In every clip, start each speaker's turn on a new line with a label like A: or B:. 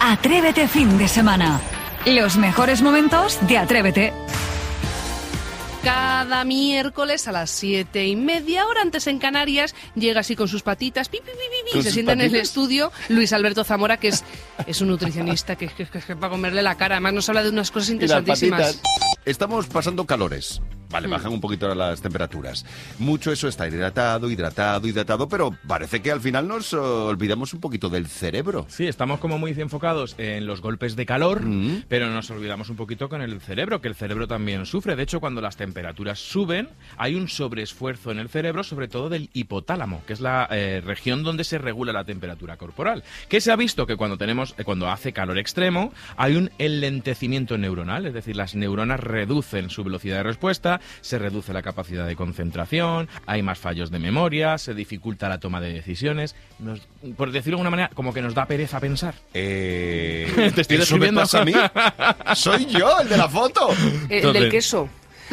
A: Atrévete fin de semana. Los mejores momentos de Atrévete.
B: Cada miércoles a las 7:30, hora antes en Canarias, llega así con sus patitas, y se sienta en el estudio Luis Alberto Zamora, que es un nutricionista que para comerle la cara. Además nos habla de unas cosas interesantísimas.
C: Estamos pasando calores. Vale, bajan un poquito las temperaturas. Mucho eso está hidratado, pero parece que al final nos olvidamos un poquito del cerebro.
D: Sí, estamos como muy enfocados en los golpes de calor, pero nos olvidamos un poquito con el cerebro, que el cerebro también sufre. De hecho, cuando las temperaturas suben, hay un sobreesfuerzo en el cerebro, sobre todo del hipotálamo, que es la región donde se regula la temperatura corporal. ¿Qué se ha visto? Que cuando hace calor extremo, hay un enlentecimiento neuronal, es decir, las neuronas reducen su velocidad de respuesta, se reduce la capacidad de concentración, hay más fallos de memoria, se dificulta la toma de decisiones. Por decirlo de alguna manera, como que nos da pereza pensar.
C: ¿Te estoy describiendo? ¿Eso me pasa a mí? ¡Soy yo, el de la foto!
B: El del queso.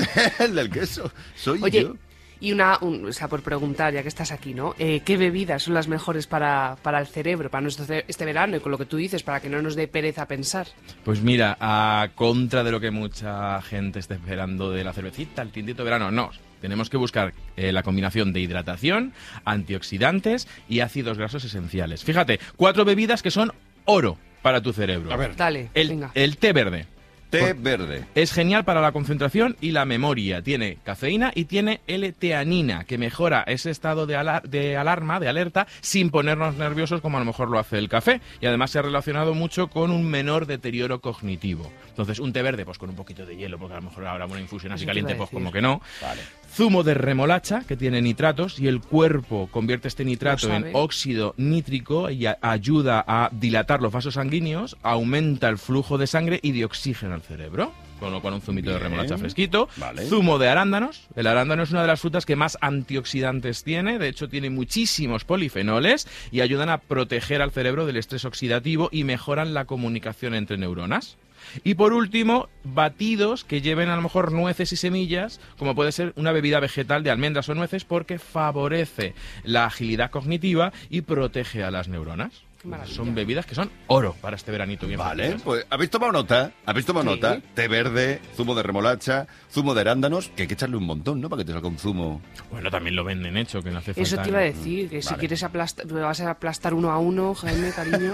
C: El del queso, soy yo.
B: Y o sea, por preguntar, ya que estás aquí, ¿no? ¿Qué bebidas son las mejores para el cerebro, para este verano, y con lo que tú dices, para que no nos dé pereza pensar?
D: Pues mira, a contra de lo que mucha gente está esperando de la cervecita, el tintito de verano, no. Tenemos que buscar la combinación de hidratación, antioxidantes y ácidos grasos esenciales. Fíjate, 4 bebidas que son oro para tu cerebro.
C: A ver,
B: dale, venga.
D: El té verde.
C: Té verde.
D: Es genial para la concentración y la memoria. Tiene cafeína y tiene L-teanina, que mejora ese estado de alarma, de alerta, sin ponernos nerviosos como a lo mejor lo hace el café. Y además se ha relacionado mucho con un menor deterioro cognitivo. Entonces, un té verde, pues con un poquito de hielo, porque a lo mejor ahora una infusión así caliente, pues como que no.
C: Vale.
D: Zumo de remolacha, que tiene nitratos, y el cuerpo convierte este nitrato en óxido nítrico y ayuda a dilatar los vasos sanguíneos, aumenta el flujo de sangre y de oxígeno al cerebro. Con un zumito de remolacha fresquito. Vale. Zumo de arándanos. El arándano es una de las frutas que más antioxidantes tiene. De hecho, tiene muchísimos polifenoles y ayudan a proteger al cerebro del estrés oxidativo y mejoran la comunicación entre neuronas. Y por último, batidos que lleven a lo mejor nueces y semillas, como puede ser una bebida vegetal de almendras o nueces, porque favorece la agilidad cognitiva y protege a las neuronas. Son bebidas que son oro para este veranito bien.
C: Vale, pues ¿habéis tomado nota? Nota? Té verde, zumo de remolacha, zumo de arándanos, que hay que echarle un montón, ¿no? Para que te salga un zumo.
D: Bueno, también lo venden hecho, que no hace falta.
B: Eso te iba a decir, que si quieres me vas a aplastar uno a uno, Jaime, cariño.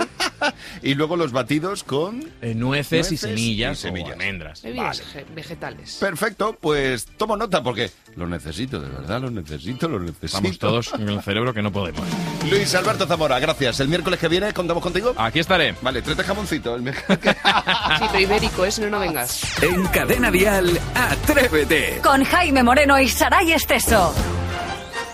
C: Y luego los batidos con
D: nueces y semillas o almendras.
B: Bebidas vegetales.
C: Perfecto, pues tomo nota porque lo necesito, de verdad, lo necesito.
D: Estamos todos en el cerebro que no podemos.
C: Luis Alberto Zamora, gracias. El miércoles que viene contamos contigo.
D: Aquí estaré.
C: Vale, tráete jamoncito.
B: Sí, pero ibérico, si no vengas.
E: En Cadena Dial, Atrévete.
A: Con Jaime Moreno y Saray Esteso.